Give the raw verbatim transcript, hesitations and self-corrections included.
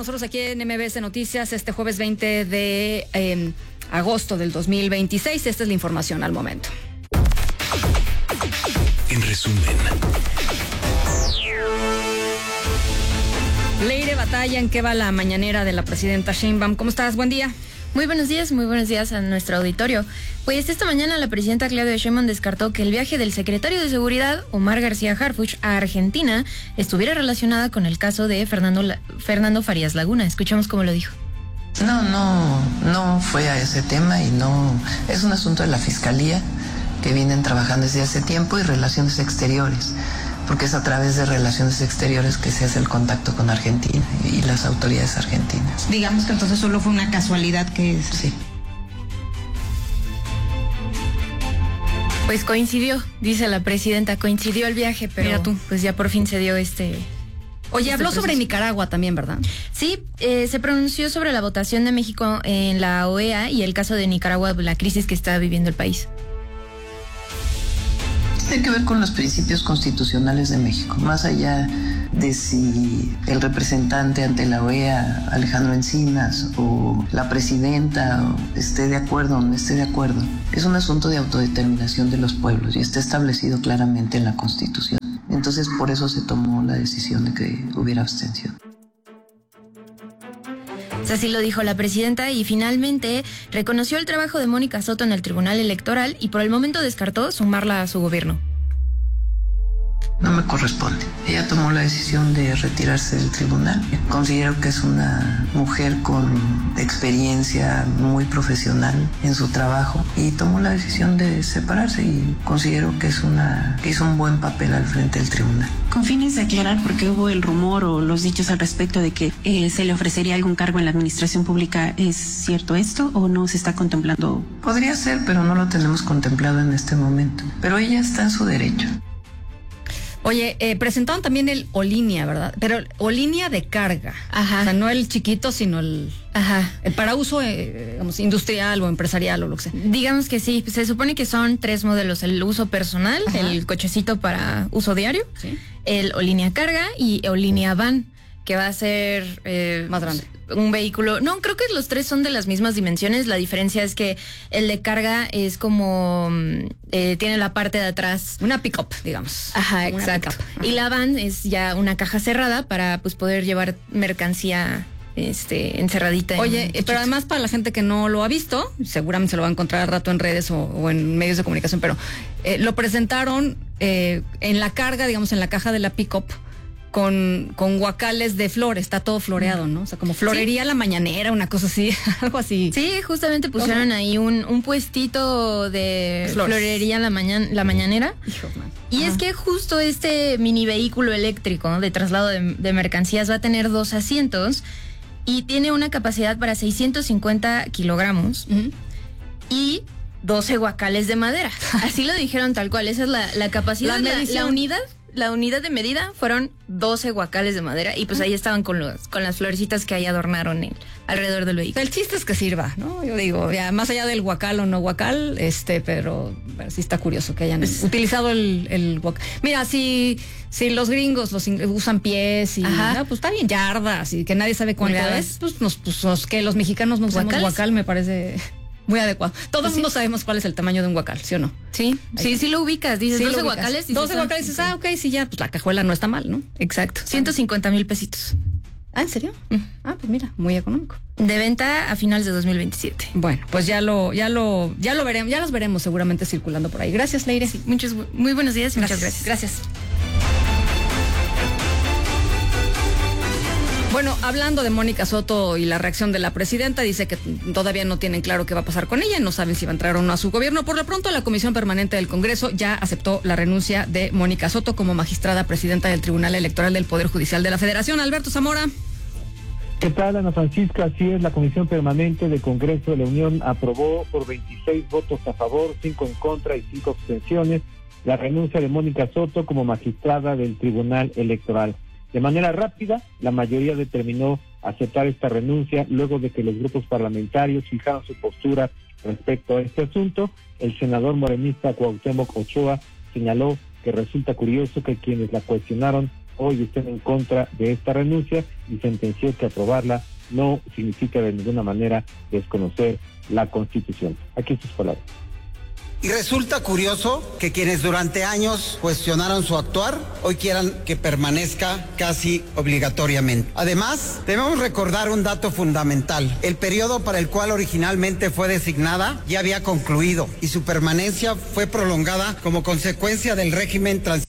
nosotros aquí en M B S Noticias este jueves veinte de eh, agosto del dos mil veintiséis. Esta es la información al momento. En resumen. Leire Batalla, ¿en qué va la mañanera de la presidenta Sheinbaum? ¿Cómo estás? Buen día. Muy buenos días, muy buenos días a nuestro auditorio. Pues esta mañana la presidenta Claudia Sheinbaum descartó que el viaje del secretario de Seguridad, Omar García Harfuch, a Argentina estuviera relacionada con el caso de Fernando, La- Fernando Farías Laguna. Escuchamos cómo lo dijo. No, no, no fue a ese tema y no, es un asunto de la Fiscalía que vienen trabajando desde hace tiempo y Relaciones Exteriores, porque es a través de Relaciones Exteriores que se hace el contacto con Argentina y las autoridades argentinas. Digamos que entonces solo fue una casualidad que... Sí. Pues coincidió, dice la presidenta, coincidió el viaje, pero Mira tú. pues ya por fin se dio este... Oye, este habló sobre proceso. Nicaragua también, ¿verdad? Sí, eh, se pronunció sobre la votación de México en la O E A y el caso de Nicaragua, la crisis que está viviendo el país. Tiene que ver con los principios constitucionales de México, más allá de si el representante ante la O E A, Alejandro Encinas, o la presidenta o esté de acuerdo o no esté de acuerdo. Es un asunto de autodeterminación de los pueblos y está establecido claramente en la Constitución. Entonces, por eso se tomó la decisión de que hubiera abstención. Así lo dijo la presidenta y finalmente reconoció el trabajo de Mónica Soto en el Tribunal Electoral y por el momento descartó sumarla a su gobierno. No me corresponde. Ella tomó la decisión de retirarse del tribunal. Considero que es una mujer con experiencia muy profesional en su trabajo y tomó la decisión de separarse y considero que es una que hizo un buen papel al frente del tribunal. Con fines de aclarar, porque hubo el rumor o los dichos al respecto de que eh, se le ofrecería algún cargo en la administración pública, ¿es cierto esto o no se está contemplando? Podría ser, pero no lo tenemos contemplado en este momento. Pero ella está en su derecho. Oye, eh, presentaron también el Olinia, ¿verdad? Pero Olinia de carga. Ajá. O sea, no el chiquito, sino el, Ajá. el para uso eh, digamos, industrial o empresarial o lo que sea. Digamos que sí, se supone que son tres modelos, el uso personal, Ajá. el cochecito para uso diario, Sí. el Olinia Carga y Olinia Van, que va a ser eh, Más grande. un vehículo. No, creo que los tres son de las mismas dimensiones. La diferencia es que el de carga es como mm, eh, tiene la parte de atrás. Una pick-up, digamos. Ajá, Una exacto. pick-up. Y la van es ya una caja cerrada para pues poder llevar mercancía este encerradita. en Oye, un eh, cochito. pero además para la gente que no lo ha visto, seguramente se lo va a encontrar al rato en redes o, o en medios de comunicación, pero eh, lo presentaron eh, en la carga, digamos, en la caja de la pick-up, con, con guacales de flores, está todo floreado, ¿no? O sea, como florería la mañanera, una cosa así, algo así. Sí, justamente pusieron ahí un, un puestito de Flores. florería la, mañana, la mañanera. Hijo, man. Y Ajá. es que justo este mini vehículo eléctrico, ¿no?, de traslado de, de mercancías va a tener dos asientos y tiene una capacidad para seiscientos cincuenta kilogramos Ujú. y doce guacales de madera. Así lo dijeron tal cual, esa es la, la capacidad. La La, medición. la unidad, la unidad de medida fueron doce guacales de madera y pues ahí estaban con los con las florecitas que ahí adornaron el, alrededor del vehículo. El chiste es que sirva, ¿no? Yo digo, ya más allá del guacal o no guacal, este, pero, pero sí está curioso que hayan Pues- utilizado el, el guacal. Mira, si, si los gringos los in- usan pies y Ajá. no, pues está bien, yardas y que nadie sabe cuánto Yardas. es, pues, nos, pues nos- que los mexicanos no usamos ¿Guacales? guacal me parece muy adecuado. Todo el Pues sí. mundo sabemos cuál es el tamaño de un guacal, ¿sí o no? Sí, sí, sí lo ubicas, dices Sí, doce lo ubicas. guacales. dices, doce ah, guacales, dices, ok. ah, ok, sí, ya, pues la cajuela no está mal, ¿no? Exacto, ciento cincuenta mil pesitos. Ah, ¿en serio? Mm. Ah, pues mira, muy económico. De venta a finales de dos mil veintisiete. Bueno, pues ya lo, ya lo, ya lo veremos, ya los veremos seguramente circulando por ahí. Gracias, Leire. Sí, muchos, muy buenos días y muchas gracias. Gracias. Bueno, hablando de Mónica Soto y la reacción de la presidenta, dice que todavía no tienen claro qué va a pasar con ella, no saben si va a entrar o no a su gobierno. Por lo pronto, la Comisión Permanente del Congreso ya aceptó la renuncia de Mónica Soto como magistrada presidenta del Tribunal Electoral del Poder Judicial de la Federación. Alberto Zamora. ¿Qué tal, Ana Francisca? Así es, la Comisión Permanente del Congreso de la Unión aprobó por veintiséis votos a favor, cinco en contra y cinco abstenciones la renuncia de Mónica Soto como magistrada del Tribunal Electoral. De manera rápida, la mayoría determinó aceptar esta renuncia luego de que los grupos parlamentarios fijaron su postura respecto a este asunto. El senador morenista Cuauhtémoc Ochoa señaló que resulta curioso que quienes la cuestionaron hoy estén en contra de esta renuncia y sentenció que aprobarla no significa de ninguna manera desconocer la Constitución. Aquí sus palabras. Y resulta curioso que quienes durante años cuestionaron su actuar, hoy quieran que permanezca casi obligatoriamente. Además, debemos recordar un dato fundamental. El periodo para el cual originalmente fue designada ya había concluido y su permanencia fue prolongada como consecuencia del régimen transitorio